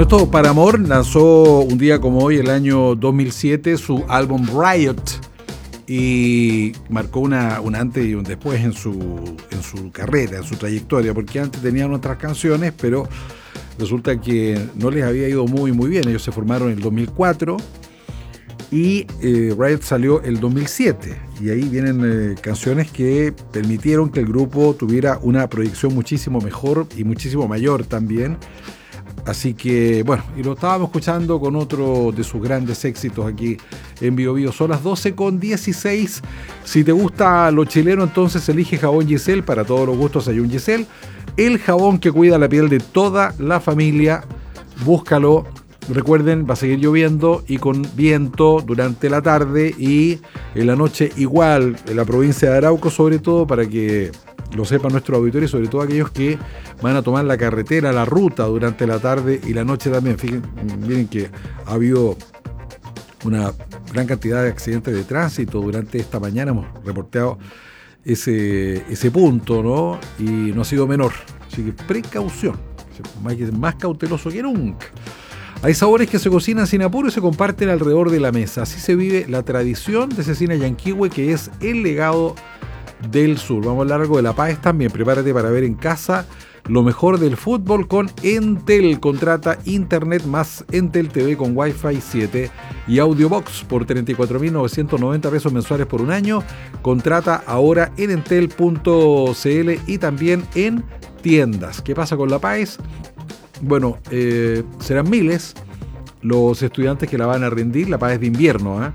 Bueno, esto Paramore lanzó un día como hoy, el año 2007, su álbum Riot y marcó un antes y un después en su carrera, en su trayectoria, porque antes tenían otras canciones, pero resulta que no les había ido muy bien. Ellos se formaron en el 2004 y Riot salió el 2007, y ahí vienen canciones que permitieron que el grupo tuviera una proyección muchísimo mejor y muchísimo mayor también. Así que, bueno, y lo estábamos escuchando con otro de sus grandes éxitos aquí en Bio Bio. Son las 12:16. Si te gusta lo chileno, entonces elige Jabón Giselle. Para todos los gustos hay un Giselle. El jabón que cuida la piel de toda la familia. Búscalo. Recuerden, va a seguir lloviendo y con viento durante la tarde y en la noche igual, en la provincia de Arauco sobre todo, para que lo sepan nuestros auditores, sobre todo aquellos que van a tomar la carretera, la ruta durante la tarde y la noche también. Fíjense, miren que ha habido una gran cantidad de accidentes de tránsito durante esta mañana. Hemos reporteado ese punto, ¿no? Y no ha sido menor. Así que precaución, más cauteloso que nunca. Hay sabores que se cocinan sin apuro y se comparten alrededor de la mesa. Así se vive la tradición de Cecina Yanquihue, que es el legado del sur. Vamos a largo de La Paz también. Prepárate para ver en casa lo mejor del fútbol con Entel. Contrata Internet más Entel TV con Wi-Fi 7 y Audiobox por 34.990 pesos mensuales por un año. Contrata ahora en entel.cl y también en tiendas. ¿Qué pasa con La Paz? Bueno, serán miles los estudiantes que la van a rendir. La Paz es de invierno,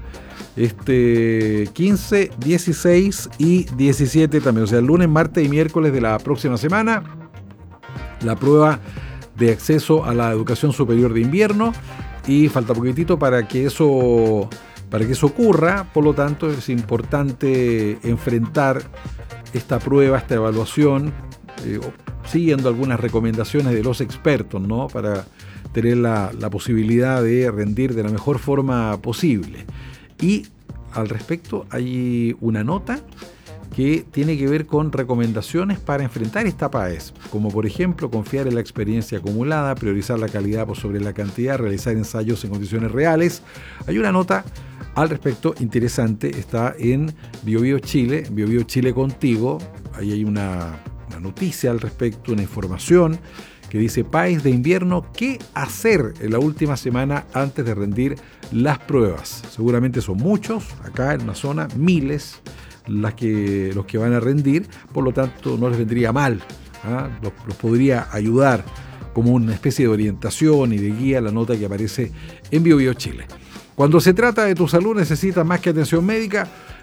15, 16 y 17 también. O sea, el lunes, martes y miércoles de la próxima semana, la prueba de acceso a la educación superior de invierno. Y falta poquitito para que eso ocurra. Por lo tanto, es importante enfrentar esta prueba, esta evaluación, siguiendo algunas recomendaciones de los expertos, ¿no? Para tener la posibilidad de rendir de la mejor forma posible. Y al respecto hay una nota que tiene que ver con recomendaciones para enfrentar esta PAES, como por ejemplo confiar en la experiencia acumulada, priorizar la calidad por sobre la cantidad, realizar ensayos en condiciones reales. Hay una nota al respecto interesante, está en Bio Bio Chile, Bio Bio Chile Contigo. Ahí hay una noticia al respecto, una información que dice: PAES de invierno, ¿qué hacer en la última semana antes de rendir las pruebas? Seguramente son muchos, acá en una zona, miles los que van a rendir, por lo tanto no les vendría mal, los podría ayudar como una especie de orientación y de guía la nota que aparece en Bio Bio Chile. Cuando se trata de tu salud necesitas más que atención médica,